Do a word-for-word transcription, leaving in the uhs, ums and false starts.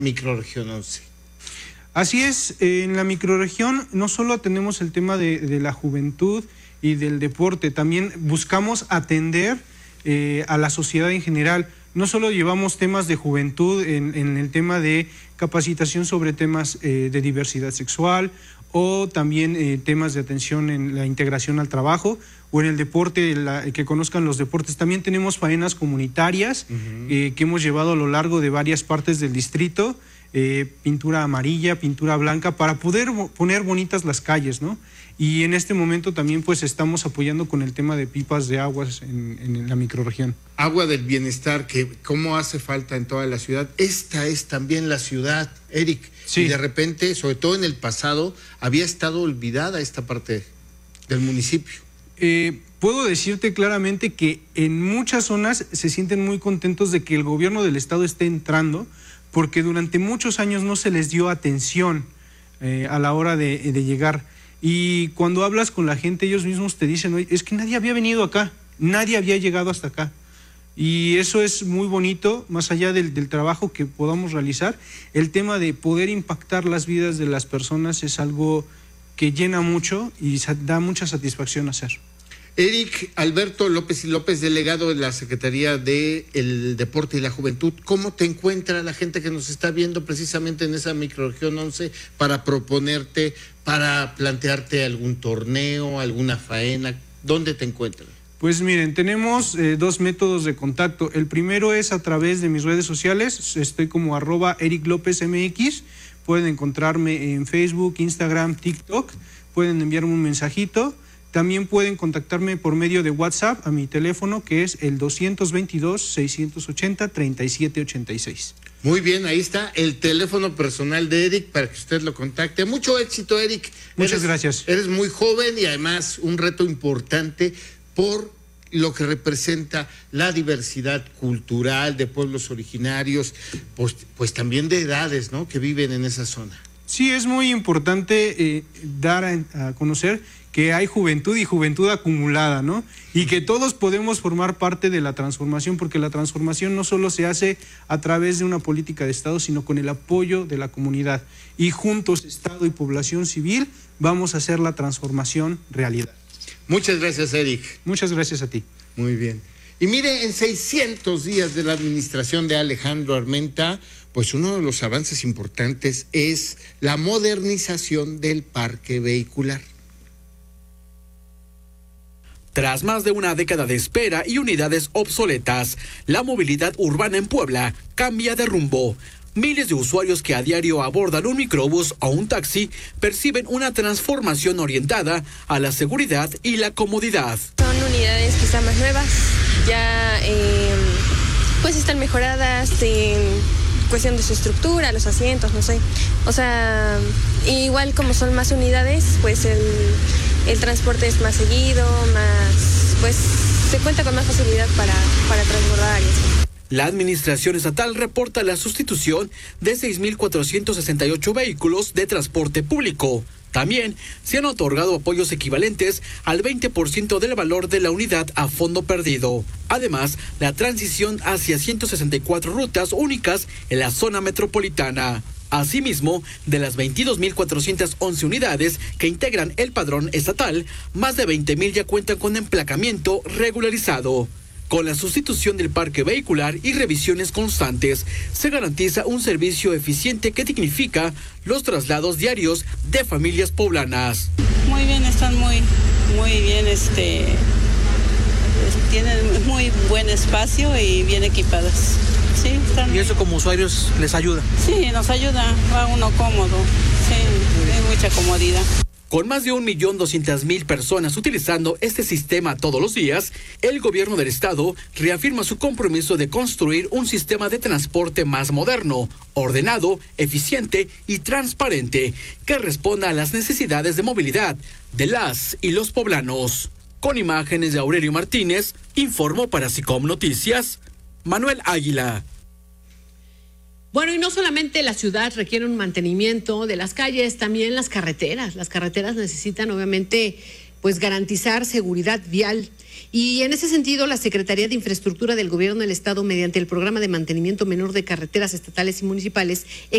Microrregión once. Así es, en la microrregión no solo atendemos el tema de, de la juventud y del deporte, también buscamos atender eh, a la sociedad en general. No solo llevamos temas de juventud en, en el tema de capacitación sobre temas eh, de diversidad sexual o también eh, temas de atención en la integración al trabajo o en el deporte, la, que conozcan los deportes. También tenemos faenas comunitarias uh-huh. eh, que hemos llevado a lo largo de varias partes del distrito, eh, pintura amarilla, pintura blanca, para poder poner bonitas las calles, ¿no? Y en este momento también pues estamos apoyando con el tema de pipas de aguas en, en la microrregión. Agua del bienestar, que cómo hace falta en toda la ciudad. Esta es también la ciudad, Eric. Sí. Y de repente, sobre todo en el pasado, había estado olvidada esta parte del municipio. Eh, puedo decirte claramente que en muchas zonas se sienten muy contentos de que el gobierno del estado esté entrando, porque durante muchos años no se les dio atención eh, a la hora de, de llegar. Y cuando hablas con la gente, ellos mismos te dicen, oye, es que nadie había venido acá, nadie había llegado hasta acá. Y eso es muy bonito, más allá del, del trabajo que podamos realizar. El tema de poder impactar las vidas de las personas es algo que llena mucho y da mucha satisfacción hacer. Eric Alberto López y López, delegado de la Secretaría del Deporte y la Juventud, ¿cómo te encuentra la gente que nos está viendo precisamente en esa microrregión once para proponerte, para plantearte algún torneo, alguna faena? ¿Dónde te encuentran? Pues miren, tenemos eh, dos métodos de contacto. El primero es a través de mis redes sociales, estoy como arroba Eric López M X, pueden encontrarme en Facebook, Instagram, TikTok, pueden enviarme un mensajito. También pueden contactarme por medio de WhatsApp a mi teléfono, que es el doscientos veintidós, seiscientos ochenta, treinta y siete ochenta y seis. Muy bien, ahí está el teléfono personal de Eric para que usted lo contacte. Mucho éxito, Eric. Muchas eres, gracias. Eres muy joven y además un reto importante por lo que representa la diversidad cultural de pueblos originarios, pues, pues también de edades, ¿no?, que viven en esa zona. Sí, es muy importante eh, dar a, a conocer que hay juventud y juventud acumulada, ¿no? Y que todos podemos formar parte de la transformación, porque la transformación no solo se hace a través de una política de Estado, sino con el apoyo de la comunidad. Y juntos, Estado y población civil, vamos a hacer la transformación realidad. Muchas gracias, Eric. Muchas gracias a ti. Muy bien. Y mire, en seiscientos días de la administración de Alejandro Armenta, pues uno de los avances importantes es la modernización del parque vehicular. Tras más de una década de espera y unidades obsoletas, la movilidad urbana en Puebla cambia de rumbo. Miles de usuarios que a diario abordan un microbús o un taxi perciben una transformación orientada a la seguridad y la comodidad. Son unidades quizá más nuevas, ya eh, pues están mejoradas en cuestión de su estructura, los asientos, no sé. O sea, igual como son más unidades, pues el, el transporte es más seguido, más, pues se cuenta con más facilidad para, para transbordar y eso. La administración estatal reporta la sustitución de seis mil cuatrocientos sesenta y ocho vehículos de transporte público. También se han otorgado apoyos equivalentes al veinte por ciento del valor de la unidad a fondo perdido. Además, la transición hacia ciento sesenta y cuatro rutas únicas en la zona metropolitana. Asimismo, de las veintidós mil cuatrocientas once unidades que integran el padrón estatal, más de veinte mil ya cuentan con emplacamiento regularizado. Con la sustitución del parque vehicular y revisiones constantes, se garantiza un servicio eficiente que dignifica los traslados diarios de familias poblanas. Muy bien, están muy, muy bien, este, tienen muy buen espacio y bien equipadas. Sí, están ¿Y eso como usuarios les ayuda? Sí, nos ayuda, va uno cómodo, sí, hay mucha comodidad. Con más de un millón doscientas mil personas utilizando este sistema todos los días, el gobierno del estado reafirma su compromiso de construir un sistema de transporte más moderno, ordenado, eficiente y transparente, que responda a las necesidades de movilidad de las y los poblanos. Con imágenes de Aurelio Martínez, informó para SICOM Noticias, Manuel Águila. Bueno, y no solamente la ciudad requiere un mantenimiento de las calles, también las carreteras. Las carreteras necesitan, obviamente, pues garantizar seguridad vial. Y en ese sentido, la Secretaría de Infraestructura del Gobierno del Estado, mediante el Programa de Mantenimiento Menor de Carreteras Estatales y Municipales,